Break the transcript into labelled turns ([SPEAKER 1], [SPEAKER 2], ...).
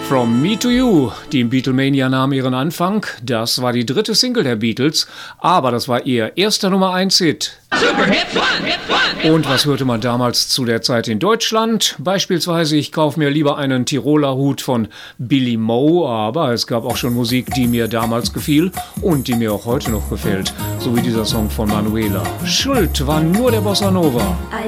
[SPEAKER 1] From Me to You, die im Beatlemania nahm ihren Anfang. Das war die dritte Single der Beatles, aber das war ihr erster Nummer 1 Hit. Und was hörte man damals zu der Zeit in Deutschland? Beispielsweise, ich kaufe mir lieber einen Tiroler Hut von Billy Moe, aber es gab auch schon Musik, die mir damals gefiel und die mir auch heute noch gefällt. So wie dieser Song von Manuela. Schuld war nur der Bossa Nova.
[SPEAKER 2] I